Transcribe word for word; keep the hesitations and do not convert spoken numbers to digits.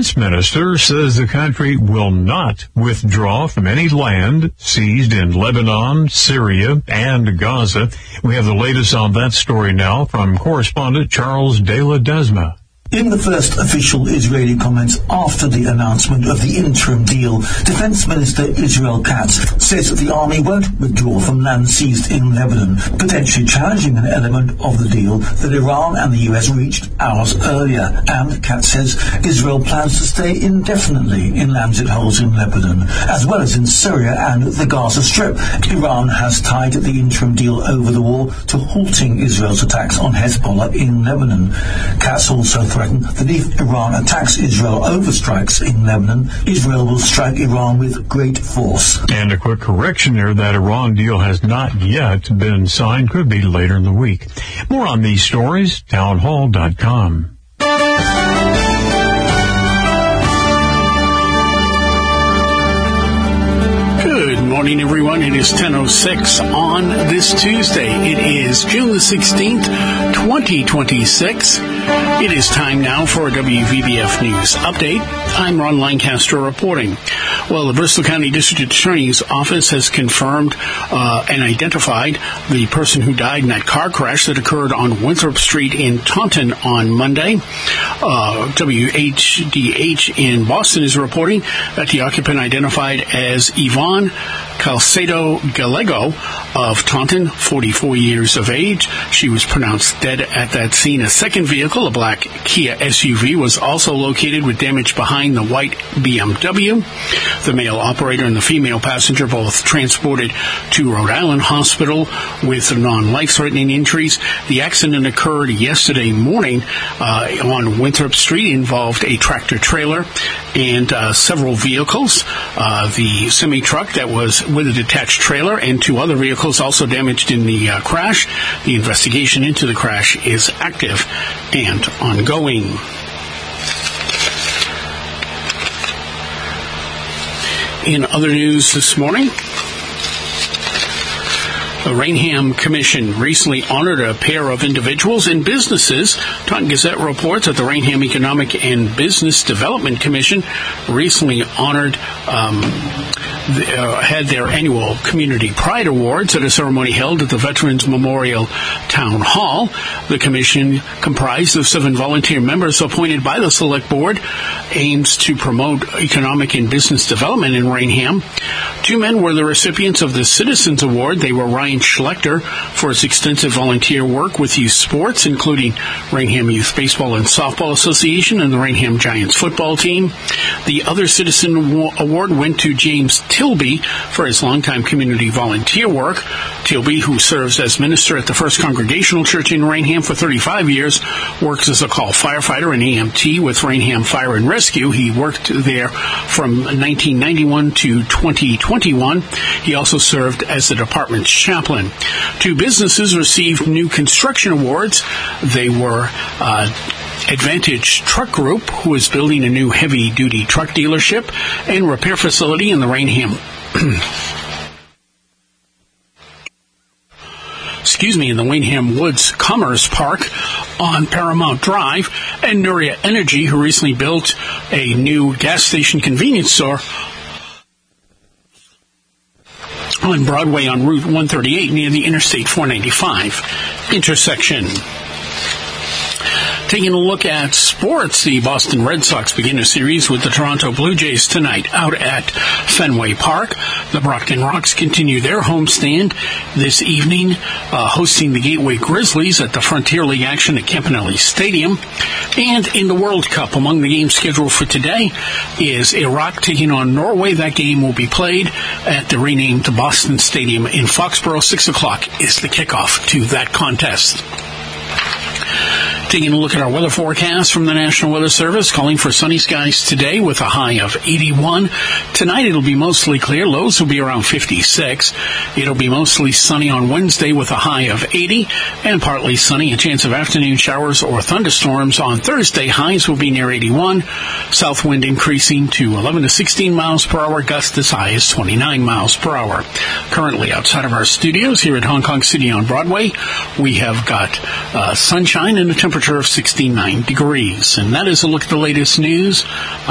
defense minister says the country will not withdraw from any land seized in Lebanon, Syria, and Gaza. We have the latest on that story now from correspondent Charles De La Desma. In the first official Israeli comments after the announcement of the interim deal, Defense Minister Israel Katz says that the army won't withdraw from land seized in Lebanon, potentially challenging an element of the deal that Iran and the U S reached hours earlier. And Katz says Israel plans to stay indefinitely in lands it holds in Lebanon, as well as in Syria and the Gaza Strip. Iran has tied the interim deal over the war to halting Israel's attacks on Hezbollah in Lebanon. Katz also threatened that if Iran attacks Israel over strikes in Lebanon, Israel will strike Iran with great force. And a quick correction there, that Iran deal has not yet been signed, could be later in the week. More on these stories, townhall dot com. Good morning, everyone. It is ten oh six on this Tuesday. It is June the sixteenth, twenty twenty-six. It is time now for a W V B F News Update. I'm Ron Lancaster reporting. Well, the Bristol County District Attorney's Office has confirmed uh, and identified the person who died in that car crash that occurred on Winthrop Street in Taunton on Monday. Uh, W H D H in Boston is reporting that the occupant identified as Yvonne Calcedo Gallego of Taunton, forty-four years of age. She was pronounced dead at that scene. A second vehicle, a black Kia S U V, was also located with damage behind the white B M W. The male operator and the female passenger both transported to Rhode Island Hospital with non-life-threatening injuries. The accident occurred yesterday morning uh, on Winthrop Street. Involved a tractor-trailer and uh, several vehicles. Uh, the semi-truck that was with a detached trailer and two other vehicles also damaged in the uh, crash. The investigation into the crash is active and ongoing. In other news this morning, the Rainham Commission recently honored a pair of individuals and businesses. Taunton Gazette reports that the Rainham Economic and Business Development Commission recently honored, um, the, uh, had their annual Community Pride Awards at a ceremony held at the Veterans Memorial Town Hall. The commission, comprised of seven volunteer members appointed by the Select Board, aims to promote economic and business development in Rainham. Two men were the recipients of the Citizens Award. They were Ryan Schlechter for his extensive volunteer work with youth sports, including Rainham Youth Baseball and Softball Association and the Rainham Giants football team. The other Citizen Award went to James Tilby for his longtime community volunteer work. Tilby, who serves as minister at the First Congregational Church in Rainham for thirty-five years, works as a call firefighter and E M T with Rainham Fire and Rescue. He worked there from nineteen ninety-one to twenty twenty-one. He also served as the department's chaplain. Two businesses received new construction awards. They were uh, Advantage Truck Group, who is building a new heavy-duty truck dealership and repair facility in the Rainham excuse me, in the Rainham Woods Commerce Park on Paramount Drive, and Nuria Energy, who recently built a new gas station convenience store on Broadway on Route one thirty-eight near the Interstate four ninety-five intersection. Taking a look at sports, the Boston Red Sox begin a series with the Toronto Blue Jays tonight out at Fenway Park. The Brockton Rocks continue their homestand this evening, uh, hosting the Gateway Grizzlies at the Frontier League action at Campanelli Stadium. And in the World Cup, among the games scheduled for today is Iraq taking on Norway. That game will be played at the renamed Boston Stadium in Foxborough. Six o'clock is the kickoff to that contest. Taking a look at our weather forecast from the National Weather Service, calling for sunny skies today with a high of eighty-one. Tonight it'll be mostly clear. Lows will be around fifty-six. It'll be mostly sunny on Wednesday with a high of eighty and partly sunny. A chance of afternoon showers or thunderstorms on Thursday. Highs will be near eighty-one. South wind increasing to eleven to sixteen miles per hour. Gusts as high as twenty-nine miles per hour. Currently outside of our studios here at Hong Kong City on Broadway, we have got uh, sunshine and a temperature of sixty-nine degrees. And that is a look at the latest news.